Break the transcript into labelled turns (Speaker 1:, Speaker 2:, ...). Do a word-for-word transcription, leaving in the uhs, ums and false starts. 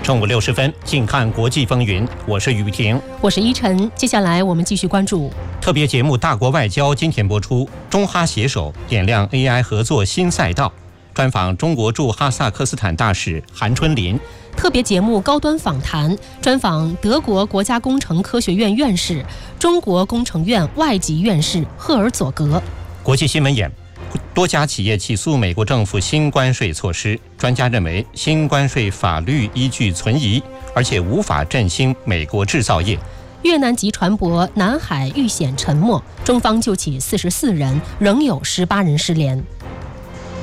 Speaker 1: 正午六十分，近看国际风云，我是雨婷，
Speaker 2: 我是依晨。接下来我们继续关注
Speaker 1: 特别节目《大国外交》，今天播出。中哈携手点亮 A I 合作新赛道，专访中国驻哈萨克斯坦大使韩春林。
Speaker 2: 特别节目高端访谈，专访德国国家工程科学院院士、中国工程院外籍院士赫尔佐格。
Speaker 1: 国际新闻眼。多家企业起诉美国政府新关税措施，专家认为新关税法律依据存疑，而且无法振兴美国制造业。
Speaker 2: 越南籍船舶南海遇险沉没，中方救起四十四人，仍有十八人失联。